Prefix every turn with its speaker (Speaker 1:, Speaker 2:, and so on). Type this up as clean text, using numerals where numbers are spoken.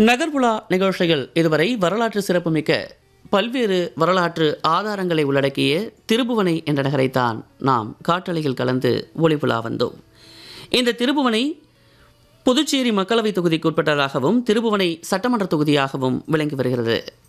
Speaker 1: நகர்வுலா நிகழ்ச்சிகள் இதுவரை வரலாற்று சிறப்புமிக்க பல்வேறு வரலாற்று ஆதாரங்களை உள்ளடக்கிய திருபுவனை என்ற நகரைத்தான் நாம் காற்றலையில் கலந்து ஒளிபுலா வந்தோம். இந்த திருபுவனை புதுச்சேரி மக்களவைத் தொகுதிக்கு உட்பட்டதாகவும் திருபுவனை சட்டமன்ற தொகுதியாகவும் விளங்கி வருகிறது.